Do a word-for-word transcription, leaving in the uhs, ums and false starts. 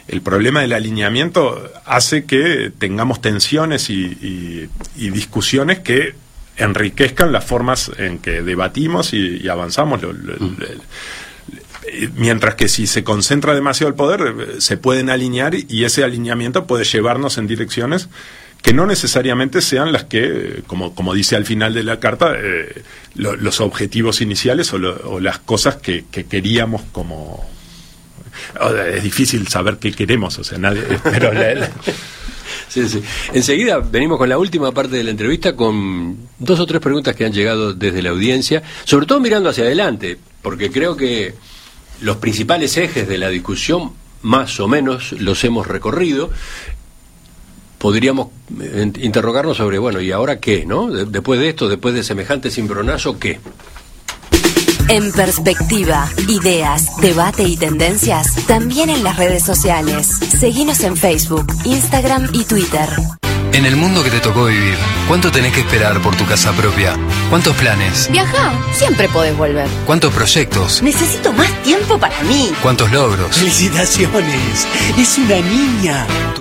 el problema del alineamiento hace que tengamos tensiones y, y, y discusiones que enriquezcan las formas en que debatimos y, y avanzamos. Lo, lo, mm. lo, mientras que si se concentra demasiado el poder, se pueden alinear y ese alineamiento puede llevarnos en direcciones que no necesariamente sean las que, como, como dice al final de la carta, eh, lo, los objetivos iniciales o, lo, o las cosas que, que queríamos como... Es difícil saber qué queremos, o sea, nadie... Pero la, la... Sí, sí. Enseguida venimos con la última parte de la entrevista con dos o tres preguntas que han llegado desde la audiencia, sobre todo mirando hacia adelante, porque creo que los principales ejes de la discusión más o menos los hemos recorrido. Podríamos interrogarnos sobre, bueno, ¿y ahora qué, no? Después de esto, después de semejante cimbronazo, ¿qué? En Perspectiva, ideas, debate y tendencias, también en las redes sociales. Seguinos en Facebook, Instagram y Twitter. En el mundo que te tocó vivir, ¿cuánto tenés que esperar por tu casa propia? ¿Cuántos planes? Viajá, siempre podés volver. ¿Cuántos proyectos? Necesito más tiempo para mí. ¿Cuántos logros? ¡Felicitaciones! ¡Es una niña!